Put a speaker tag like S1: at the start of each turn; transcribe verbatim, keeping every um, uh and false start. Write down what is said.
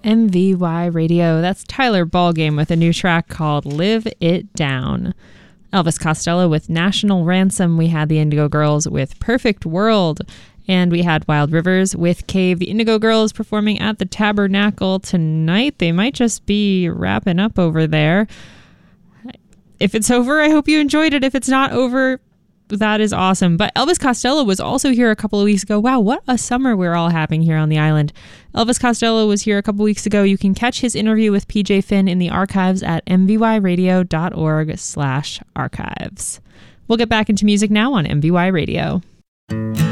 S1: M V Y Radio. That's Tyler Ballgame with a new track called Live It Down. Elvis Costello with National Ransom. We had the Indigo Girls with Perfect World. And we had Wild Rivers with Cave. The Indigo Girls performing at the Tabernacle tonight. They might just be wrapping up over there. If it's over, I hope you enjoyed it. If it's not over, that is awesome. But Elvis Costello was also here a couple of weeks ago. Wow, what a summer we're all having here on the island. Elvis Costello was here a couple weeks ago. You can catch his interview with P J Finn in the archives at mvyradio.org slash archives. We'll get back into music now on M V Y Radio.